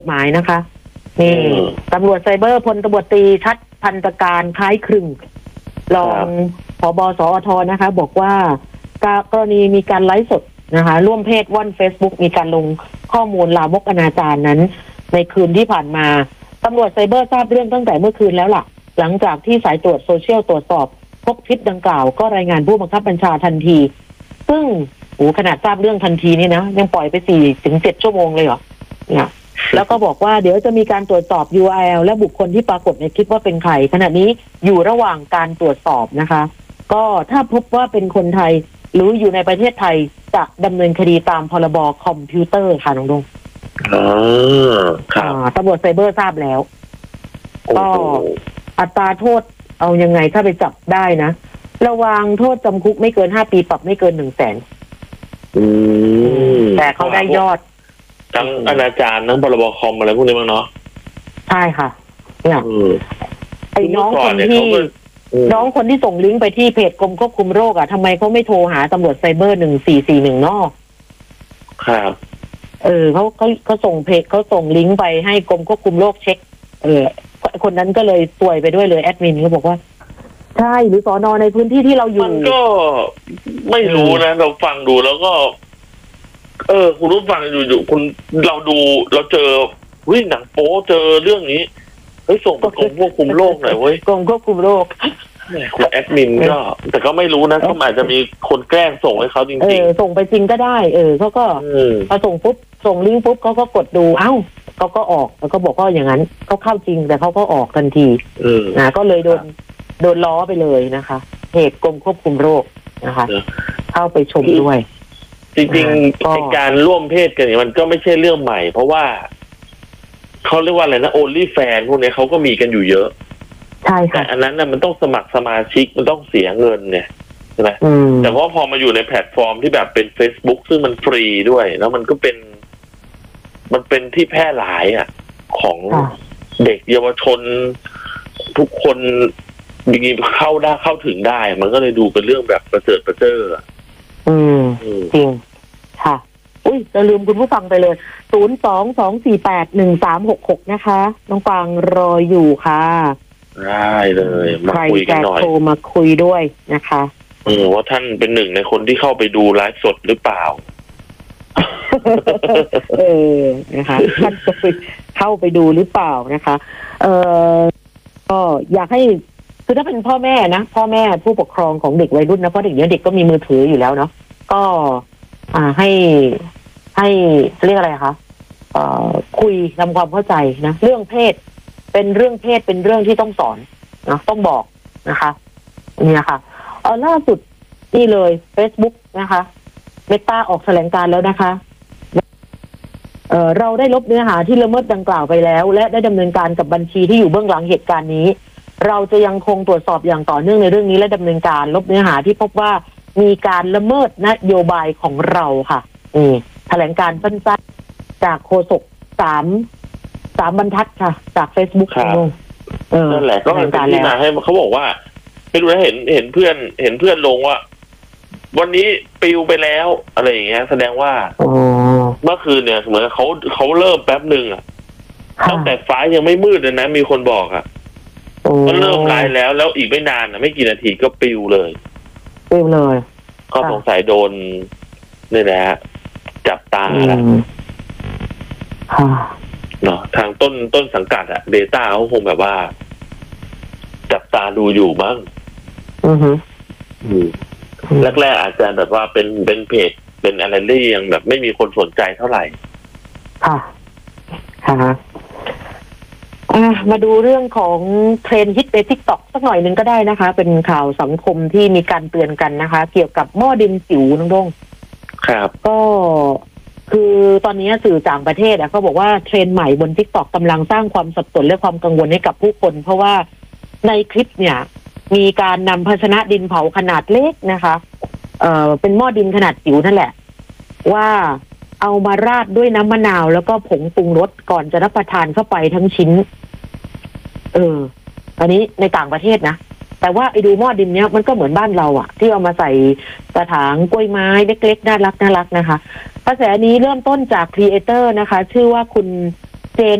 หมายนะคะนี่ตำรวจไซเบอร์พลตำรวจตรีชัดพันธการคล้ายคลึงรองผบ.สอท.นะคะบอกว่ากรณีมีการไลฟ์สดนะคะร่วมเพศว่อน Facebook มีการลงข้อมูลลามกอนาจารนั้นในคืนที่ผ่านมาตำรวจไซเบอร์ทราบเรื่องตั้งแต่เมื่อคืนแล้วล่ะหลังจากที่สายตรวจโซเชียลตรวจสอบพบคลิปดังกล่าวก็รายงานผู้บังคับบัญชาทันทีซึ่งขนาดทราบเรื่องทันทีนี่นะยังปล่อยไป4-7 ชั่วโมงเลยเหรอเนี่ยแล้วก็บอกว่าเดี๋ยวจะมีการตรวจสอบ URL และบุคคลที่ปรากฏในคลิปว่าเป็นใครขณะนี้อยู่ระหว่างการตรวจสอบนะคะก็ถ้าพบว่าเป็นคนไทยหรืออยู่ในประเทศไทยจะดำเนินคดีตามพรบคอมพิวเตอร์ค่ะน้องดงครับตำรวจไซเบอร์ทราบแล้วก็อัตราโทษเอายังไงถ้าไปจับได้นะระวางโทษจำคุกไม่เกิน5 ปีปรับไม่เกิน100,000แต่เขาได้ยอดทั้งอนาจารทั้งพรบคอมอะไรพวกนี้มั้งเนาะใช่ค่ะเนี่ยไอ้น้องคนที่ส่งลิงก์ไปที่เพจกรมควบคุมโรคอ่ะทำไมเขาไม่โทรหาตำรวจไซเบอร์1441นอกครับเขาส่งเพจเขาส่งลิงก์ไปให้กรมควบคุมโรคเช็คคนนั้นก็เลยซวยไปด้วยเลยแอดมินเขาบอกว่าใช่หรือสน.ในพื้นที่ที่เราอยู่มันก็ไม่รู้นะเราฟังดูแล้วก็คุณรู้ฟังอยู่คุณเราดูเราเจอหนังโป๊เจอเรื่องนี้ส่งไปกรมควบคุมโรคหน่อยเว้ยกรมควบคุมโรคคุณแอดมินก็แต่ก็ไม่รู้นะเขาอาจจะมีคนแกล้งส่งให้เขาจริงๆส่งไปจริงก็ได้เขาก็พอส่งปุ๊บส่งลิงก์ปุ๊บเขาก็กดดูเขาก็ออกแล้วก็บอกว่าอย่างนั้นเขาเข้าจริงแต่เขาก็ออกทันทีก็เลยโดนล้อไปเลยนะคะเหตุกรมควบคุมโรคนะคะเข้าไปชมด้วยจริงๆการร่วมเพศกันเนี่ยมันก็ไม่ใช่เรื่องใหม่เพราะว่าเขาเรียกว่าอะไรนะ only fan พวกนี้เขาก็มีกันอยู่เยอะใช่ค่ะแต่อันนั้นน่ะมันต้องสมัครสมาชิกมันต้องเสียเงินเนี่ยใช่ไหมแต่ว่าพอมาอยู่ในแพลตฟอร์มที่แบบเป็น Facebook ซึ่งมันฟรีด้วยแล้วมันก็เป็นที่แพร่หลายของเด็กเยาวชนทุกคนมีเข้าถึงได้มันก็เลยดูเป็นเรื่องแบบประเจิดประเจ้อจริงค่ะจะลืมคุณผู้ฟังไปเลย022481366นะคะน้องฟางรออยู่ค่ะได้เลยมาคุยกันหน่อยโทรมาคุยด้วยนะคะว่าท่านเป็นหนึ่งในคนที่เข้าไปดูไลฟ์สดหรือเปล่านะคะท่านจะเข้าไปดูหรือเปล่านะคะก็อยากให้คือถ้าเป็นพ่อแม่นะพ่อแม่ผู้ปกครองของเด็กวัยรุ่นนะเพราะเด็กเด็กก็มีมือถืออยู่แล้วเนาะก็ให้เรียกอะไรคะคุยทำความเข้าใจนะเรื่องเพศเป็นเรื่องเพศเป็นเรื่องที่ต้องสอนนะต้องบอกนะคะนี่ค่ะล่าสุดนี่เลย Facebook นะคะเมตาออกแถลงการแล้วนะคะเราได้ลบเนื้อหาที่ละเมิดดังกล่าวไปแล้วและได้ดำเนินการกับบัญชีที่อยู่เบื้องหลังเหตุการณ์นี้เราจะยังคงตรวจสอบอย่างต่อเนื่องในเรื่องนี้และดำเนินการลบเนื้อหาที่พบว่ามีการละเมิดนโยบายของเราค่ะแถลงการสั้นๆจากโฆษก3 บรรทัดค่ะจาก Facebook นั่นแหละก็เป็นที่มาให้เขาบอกว่าไม่รู้นะเห็นเพื่อนลงว่าวันนี้ปิวไปแล้วอะไรอย่างเงี้ยแสดงว่าเมื่อคืนเนี่ยเหมือนเขาเริ่มแป๊บหนึ่งตั้งแต่ฟ้ายังไม่มืดเลยนะมีคนบอกก็เริ่มไลน์แล้วอีกไม่นานไม่กี่นาทีก็ปิวเลยก็สงสัยโดนนี่แหละจับตาเนาะทางต้นสังกัดเดต้าเขาคงแบบว่าจับตาดูอยู่มั้งแรกๆอาจจะแบบว่าเป็นเพจเป็นอะไรที่ยังแบบไม่มีคนสนใจเท่าไหร่ค่ะมาดูเรื่องของเทรนด์ฮิตใน TikTok สักหน่อยนึงก็ได้นะคะเป็นข่าวสังคมที่มีการเตือนกันนะคะเกี่ยวกับหม้อดินจิ๋วน้องดงครับก็คือตอนนี้สื่อต่างประเทศเขาบอกว่าเทรนด์ใหม่บน TikTok กำลังสร้างความสับสนและความกังวลให้กับผู้คนเพราะว่าในคลิปเนี่ยมีการนำภาชนะดินเผาขนาดเล็กนะคะเป็นหม้อดินขนาดจิ๋วนั่นแหละว่าเอามาราดด้วยน้ำมะนาวแล้วก็ผงปรุงรสก่อนจะรับประทานเข้าไปทั้งชิ้นอันนี้ในต่างประเทศนะแต่ว่าไอ้ดูหม้อดินเนี้ยมันก็เหมือนบ้านเราที่เอามาใส่กระถางกล้วยไม้เล็กๆน่ารักนะคะกระแสนี้เริ่มต้นจากครีเอเตอร์นะคะชื่อว่าคุณ